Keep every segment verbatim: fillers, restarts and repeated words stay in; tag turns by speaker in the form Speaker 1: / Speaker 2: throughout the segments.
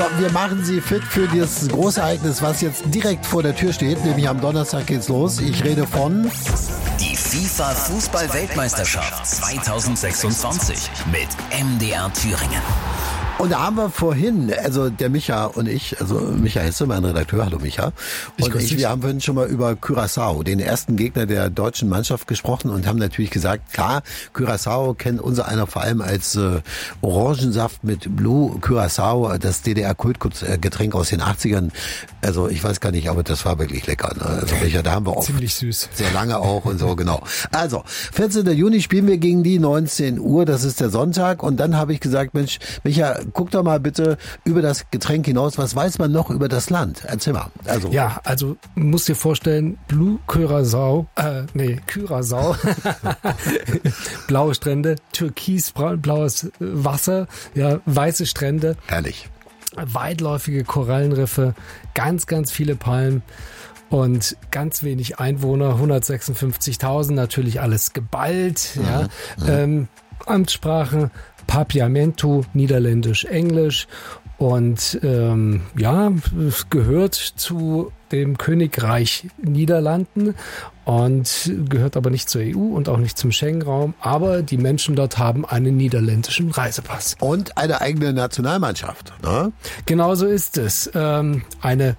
Speaker 1: Also wir machen Sie fit für das Großereignis, was jetzt direkt vor der Tür steht, nämlich am Donnerstag geht's los. Ich rede von...
Speaker 2: Die FIFA-Fußball-Weltmeisterschaft zweitausendsechsundzwanzig mit M D R Thüringen.
Speaker 1: Und da haben wir vorhin, also der Micha und ich, also Micha Hesse, mein Redakteur, hallo Micha, und ich, ich wir haben vorhin schon mal über Curaçao, den ersten Gegner der deutschen Mannschaft, gesprochen und haben natürlich gesagt, klar, Curaçao kennt unser einer vor allem als äh, Orangensaft mit Blue Curaçao, das D D R-Kultgetränk aus den achtzigern. Also ich weiß gar nicht, aber das war wirklich lecker. Ne? Also Micha, da haben wir auch
Speaker 3: ziemlich süß,
Speaker 1: sehr lange auch und so, genau. Also, vierzehnten Juni spielen wir gegen die, neunzehn Uhr, das ist der Sonntag, und dann habe ich gesagt, Mensch, Micha, guck doch mal bitte über das Getränk hinaus. Was weiß man noch über das Land? Erzähl mal. Also.
Speaker 3: Ja, also musst dir vorstellen, Blue Curaçao, äh, nee, Curaçao, blaue Strände, türkisblaues Wasser, ja, weiße Strände.
Speaker 1: Herrlich.
Speaker 3: Weitläufige Korallenriffe, ganz, ganz viele Palmen. Und ganz wenig Einwohner, hundertsechsundfünfzigtausend, natürlich alles geballt. Mhm. Ja. Mhm. Ähm, Amtssprache Papiamento, Niederländisch, Englisch. Und ähm, ja, es gehört zu dem Königreich Niederlanden und gehört aber nicht zur E U und auch nicht zum Schengen-Raum. Aber die Menschen dort haben einen niederländischen Reisepass.
Speaker 1: Und eine eigene Nationalmannschaft, ne?
Speaker 3: Genau so ist es. Ähm, eine...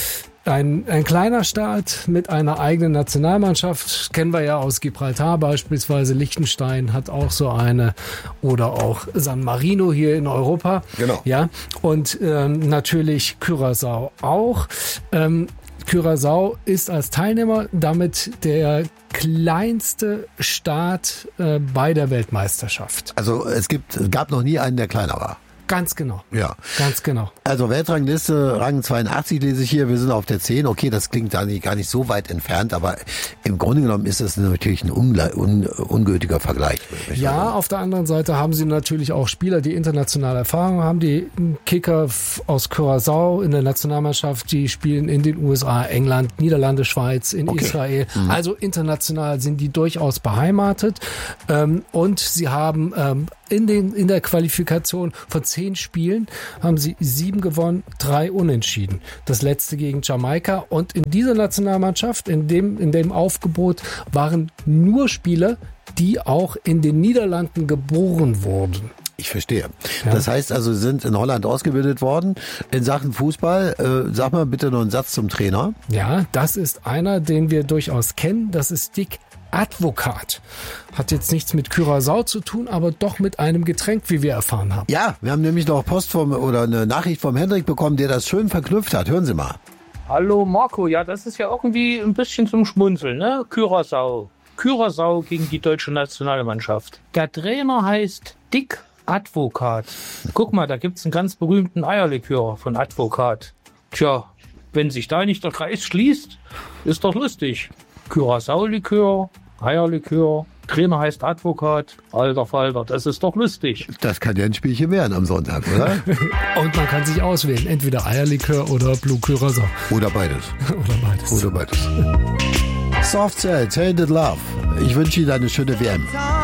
Speaker 3: Ein, ein kleiner Staat mit einer eigenen Nationalmannschaft, kennen wir ja aus Gibraltar beispielsweise, Liechtenstein hat auch so eine, oder auch San Marino hier in Europa.
Speaker 1: Genau.
Speaker 3: Ja, und ähm, natürlich Curaçao auch. Ähm, Curaçao ist als Teilnehmer damit der kleinste Staat äh, bei der Weltmeisterschaft.
Speaker 1: Also es gibt, es gab noch nie einen, der kleiner war.
Speaker 3: Ganz genau.
Speaker 1: Ja.
Speaker 3: Ganz genau.
Speaker 1: Also Weltrangliste, Rang zweiundachtzig lese ich hier, wir sind auf der zehn. Okay, das klingt da nicht, gar nicht so weit entfernt, aber im Grunde genommen ist das natürlich ein ungle- un- ungültiger Vergleich.
Speaker 3: Ja, auf der anderen Seite haben sie natürlich auch Spieler, die internationale Erfahrung haben. Die Kicker aus Curaçao in der Nationalmannschaft, die spielen in den U S A, England, Niederlande, Schweiz, in okay. Israel. Mhm. Also international sind die durchaus beheimatet. Und sie haben in den in der Qualifikation von zehn Spielen haben sie sieben gewonnen, drei unentschieden. Das letzte gegen Jamaika. Und in dieser Nationalmannschaft, in dem, in dem Aufgebot, waren nur Spieler, die auch in den Niederlanden geboren wurden.
Speaker 1: Ich verstehe. Ja. Das heißt also, Sie sind in Holland ausgebildet worden. In Sachen Fußball, äh, sag mal bitte noch einen Satz zum Trainer.
Speaker 3: Ja, das ist einer, den wir durchaus kennen. Das ist Dick Advocaat. Hat jetzt nichts mit Curaçao zu tun, aber doch mit einem Getränk, wie wir erfahren haben.
Speaker 1: Ja, wir haben nämlich noch Post vom, oder eine Nachricht vom Hendrik bekommen, der das schön verknüpft hat. Hören Sie mal.
Speaker 4: Hallo Marco, ja, das ist ja irgendwie ein bisschen zum Schmunzeln, ne? Curaçao. Curaçao gegen die deutsche Nationalmannschaft. Der Trainer heißt Dick Advocaat. Guck mal, da gibt's einen ganz berühmten Eierlikör von Advocaat. Tja, wenn sich da nicht der Kreis schließt, ist doch lustig. Curaçao-Likör, Eierlikör, Trainer heißt Advocaat. Alter Falter, das ist doch lustig.
Speaker 1: Das kann ja ein Spielchen werden am Sonntag, oder?
Speaker 3: Und man kann sich auswählen, entweder Eierlikör oder Blue Curaçao.
Speaker 1: Oder beides.
Speaker 3: Oder beides.
Speaker 1: Oder beides. Soft Cell, Tainted Love. Ich wünsche Ihnen eine schöne W M.